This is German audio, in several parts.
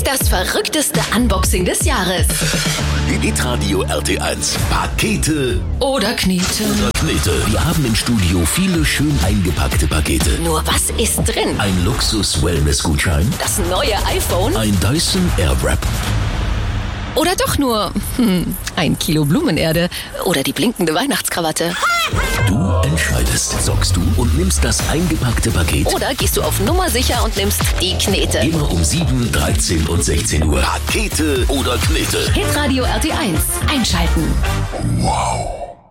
Das verrückteste Unboxing des Jahres. Hitradio RT1. Pakete Oder Knete. Wir haben im Studio viele schön eingepackte Pakete. Nur was ist drin? Ein Luxus-Wellness-Gutschein. Das neue iPhone. Ein Dyson Airwrap. Oder doch nur 1 Kilo Blumenerde. Oder die blinkende Weihnachtskrawatte. Du entscheidest. Zockst du und nimmst das eingepackte Paket. Oder gehst du auf Nummer sicher und nimmst die Knete. Immer um 7, 13 und 16 Uhr. Pakete oder Knete. Hitradio RT1. Einschalten. Wow.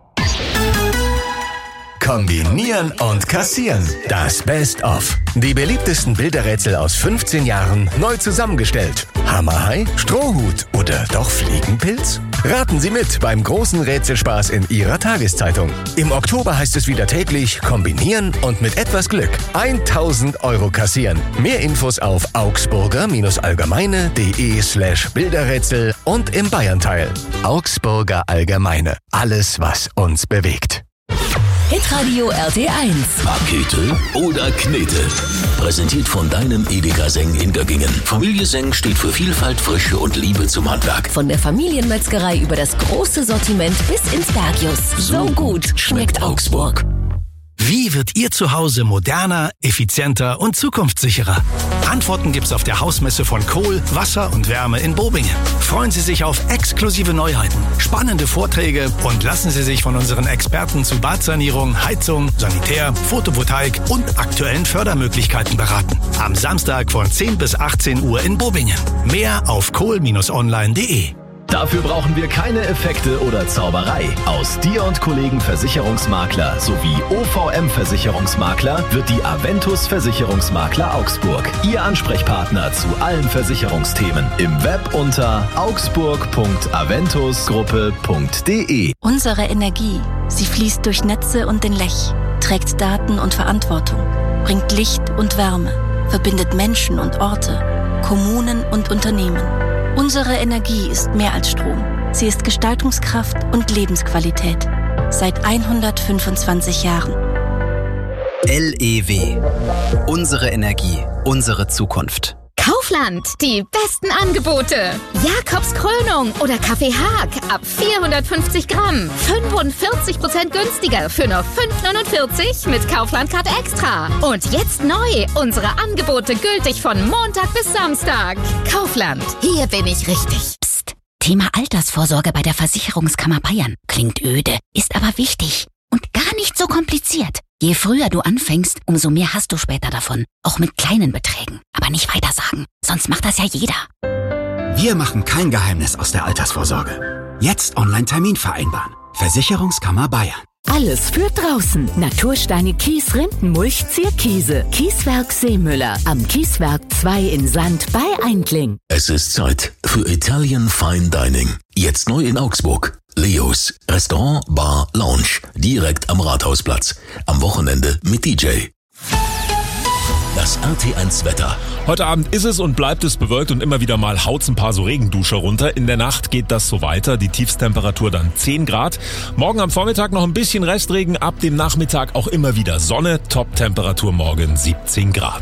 Kombinieren und kassieren. Das Best-of. Die beliebtesten Bilderrätsel aus 15 Jahren neu zusammengestellt. Hammerhai, Strohhut oder doch Fliegenpilz? Raten Sie mit beim großen Rätselspaß in Ihrer Tageszeitung. Im Oktober heißt es wieder täglich kombinieren und mit etwas Glück 1.000 € kassieren. Mehr Infos auf augsburger-allgemeine.de/Bilderrätsel und im Bayernteil. Augsburger Allgemeine. Alles, was uns bewegt. Hitradio RT1. Pakete oder Knete. Präsentiert von deinem Edeka Seng in Göggingen. Familie Seng steht für Vielfalt, Frische und Liebe zum Handwerk. Von der Familienmetzgerei über das große Sortiment bis ins Bergius. So gut schmeckt Augsburg. Wie wird Ihr Zuhause moderner, effizienter und zukunftssicherer? Antworten gibt's auf der Hausmesse von Kohl, Wasser und Wärme in Bobingen. Freuen Sie sich auf exklusive Neuheiten, spannende Vorträge und lassen Sie sich von unseren Experten zu Badsanierung, Heizung, Sanitär, Photovoltaik und aktuellen Fördermöglichkeiten beraten. Am Samstag von 10 bis 18 Uhr in Bobingen. Mehr auf kohl-online.de. Dafür brauchen wir keine Effekte oder Zauberei. Aus Dir und Kollegen Versicherungsmakler sowie OVM-Versicherungsmakler wird die Aventus Versicherungsmakler Augsburg. Ihr Ansprechpartner zu allen Versicherungsthemen. Im Web unter augsburg.aventusgruppe.de. Unsere Energie, sie fließt durch Netze und den Lech, trägt Daten und Verantwortung, bringt Licht und Wärme, verbindet Menschen und Orte, Kommunen und Unternehmen. Unsere Energie ist mehr als Strom. Sie ist Gestaltungskraft und Lebensqualität. Seit 125 Jahren. LEW. Unsere Energie, unsere Zukunft. Kaufland, die besten Angebote. Jakobs Krönung oder Kaffee Haag ab 450 Gramm. 45% günstiger für nur 5,49 mit Kaufland-Card Extra. Und jetzt neu, unsere Angebote gültig von Montag bis Samstag. Kaufland, hier bin ich richtig. Psst, Thema Altersvorsorge bei der Versicherungskammer Bayern. Klingt öde, ist aber wichtig und gar nicht so kompliziert. Je früher du anfängst, umso mehr hast du später davon. Auch mit kleinen Beträgen. Aber nicht weiter sagen, sonst macht das ja jeder. Wir machen kein Geheimnis aus der Altersvorsorge. Jetzt Online-Termin vereinbaren. Versicherungskammer Bayern. Alles für draußen. Natursteine, Kies, Rindenmulch, Zierkiese. Kieswerk Seemüller. Am Kieswerk 2 in Sand bei Eindling. Es ist Zeit für Italian Fine Dining. Jetzt neu in Augsburg. Leos. Restaurant, Bar, Lounge. Direkt am Rathausplatz. Am Wochenende mit DJ. Das RT1-Wetter. Heute Abend ist es und bleibt es bewölkt und immer wieder mal haut's ein paar so Regenduscher runter. In der Nacht geht das so weiter. Die Tiefstemperatur dann 10 Grad. Morgen am Vormittag noch ein bisschen Restregen. Ab dem Nachmittag auch immer wieder Sonne. Top-Temperatur morgen 17 Grad.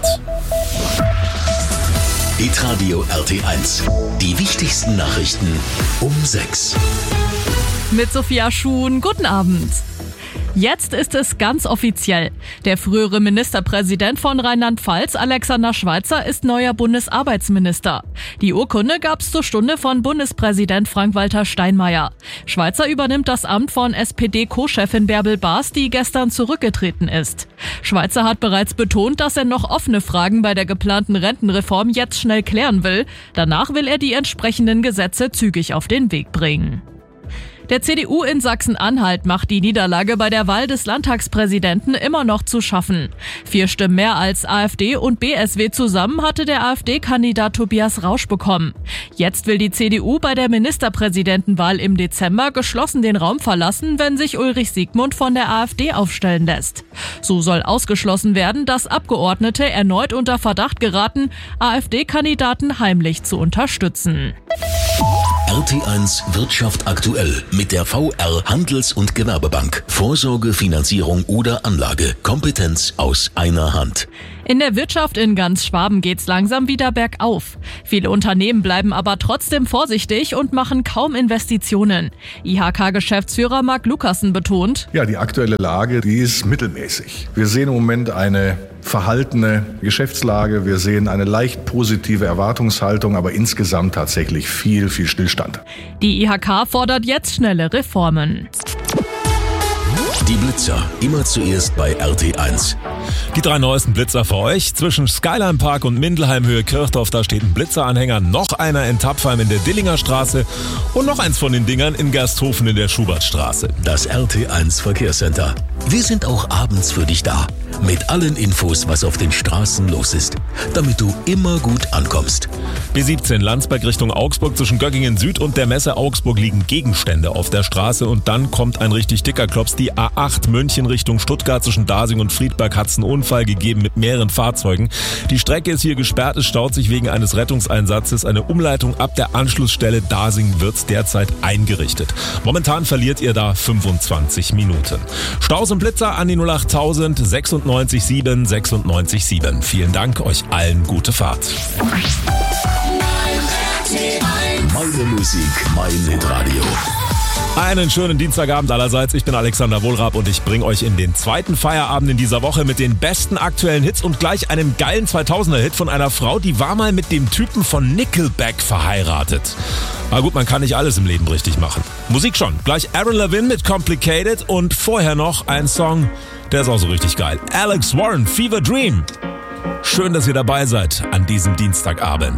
Hitradio RT1. Die wichtigsten Nachrichten um 6. Mit Sophia Schuhn, guten Abend. Jetzt ist es ganz offiziell. Der frühere Ministerpräsident von Rheinland-Pfalz, Alexander Schweitzer, ist neuer Bundesarbeitsminister. Die Urkunde gab's zur Stunde von Bundespräsident Frank-Walter Steinmeier. Schweitzer übernimmt das Amt von SPD-Co-Chefin Bärbel Baas, die gestern zurückgetreten ist. Schweitzer hat bereits betont, dass er noch offene Fragen bei der geplanten Rentenreform jetzt schnell klären will. Danach will er die entsprechenden Gesetze zügig auf den Weg bringen. Der CDU in Sachsen-Anhalt macht die Niederlage bei der Wahl des Landtagspräsidenten immer noch zu schaffen. 4 Stimmen mehr als AfD und BSW zusammen hatte der AfD-Kandidat Tobias Rausch bekommen. Jetzt will die CDU bei der Ministerpräsidentenwahl im Dezember geschlossen den Raum verlassen, wenn sich Ulrich Siegmund von der AfD aufstellen lässt. So soll ausgeschlossen werden, dass Abgeordnete erneut unter Verdacht geraten, AfD-Kandidaten heimlich zu unterstützen. RT1 Wirtschaft aktuell mit der VR Handels- und Gewerbebank. Vorsorge, Finanzierung oder Anlage. Kompetenz aus einer Hand. In der Wirtschaft in ganz Schwaben geht's langsam wieder bergauf. Viele Unternehmen bleiben aber trotzdem vorsichtig und machen kaum Investitionen. IHK-Geschäftsführer Marc Lukassen betont: Ja, die aktuelle Lage, die ist mittelmäßig. Wir sehen im Moment eine verhaltene Geschäftslage, wir sehen eine leicht positive Erwartungshaltung, aber insgesamt tatsächlich viel Stillstand. Die IHK fordert jetzt schnelle Reformen. Die Blitzer, immer zuerst bei RT1. Die 3 neuesten Blitzer für euch. Zwischen Skyline Park und Mindelheim Höhe Kirchdorf, da steht ein Blitzeranhänger, noch einer in Tapfheim in der Dillinger Straße und noch eins von den Dingern in Gersthofen in der Schubertstraße. Das RT1 Verkehrscenter. Wir sind auch abends für dich da. Mit allen Infos, was auf den Straßen los ist. Damit du immer gut ankommst. B17 Landsberg Richtung Augsburg, zwischen Göggingen Süd und der Messe Augsburg liegen Gegenstände auf der Straße und dann kommt ein richtig dicker Klops. Die A8 München Richtung Stuttgart, zwischen Dasing und Friedberg hat es einen Unfall gegeben mit mehreren Fahrzeugen. Die Strecke ist hier gesperrt, es staut sich wegen eines Rettungseinsatzes. Eine Umleitung ab der Anschlussstelle Dasing wird derzeit eingerichtet. Momentan verliert ihr da 25 Minuten. Staus und Blitzer an die 08000 96 7. Vielen Dank, euch allen gute Fahrt. Meine Musik, mein Hitradio. Einen schönen Dienstagabend allerseits. Ich bin Alexander Wohlrab und ich bringe euch in den zweiten Feierabend in dieser Woche mit den besten aktuellen Hits und gleich einem geilen 2000er-Hit von einer Frau, die war mal mit dem Typen von Nickelback verheiratet. Aber gut, man kann nicht alles im Leben richtig machen. Musik schon. Gleich Aaron Levin mit Complicated und vorher noch ein Song, der ist auch so richtig geil. Alex Warren, Fever Dream. Schön, dass ihr dabei seid an diesem Dienstagabend.